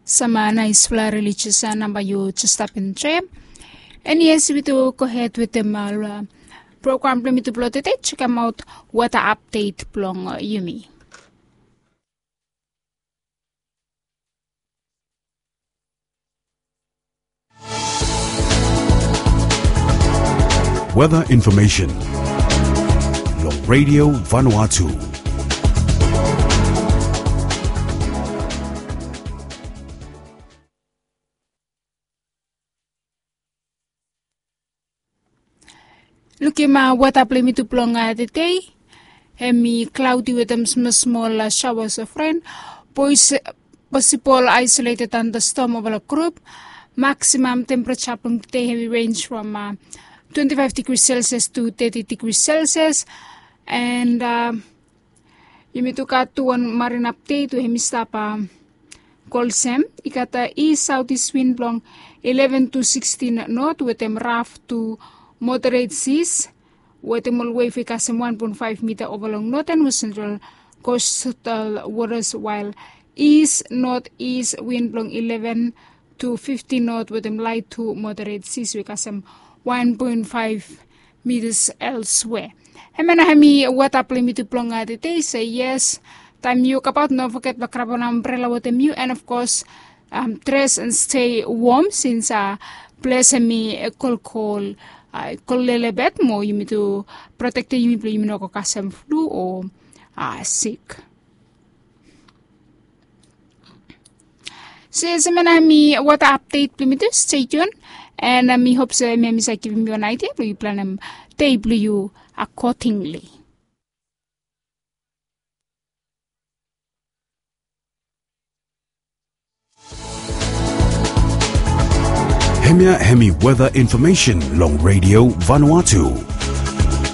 Sama nice fla religious number you just up in trip. And yes, we to go ahead with the program play me to plot it. Check out what update plong Yumi. Weather information. Long Radio Vanuatu. Looking what up me to plong today. Hemi cloudy with some small showers of rain. Possible isolated thunderstorm over a group. Maximum temperature plong today heavy range from 25 degrees Celsius to 30 degrees Celsius. And yumi to katuan marin update to hemistapa Colsem. Ikata east southeast wind blowing 11 to 16 knot with them rough to moderate seas. With them all wave ikasem 1.5 meter over long northern with central coastal waters, while east northeast wind blowing 11 to 15 knot with them light to moderate seas ikasem 1.5 meters elsewhere. Hemi what up limit to plong today say yes. Time you about not forget the crab on umbrella with them you, and of course dress and stay warm since place me cold little bit more you need to protect the you know kasam flu or sick. So yes, me what update limit to stay tuned. And I hope so. I give you an idea. We plan table you accordingly. Hemi weather information. Long Radio Vanuatu.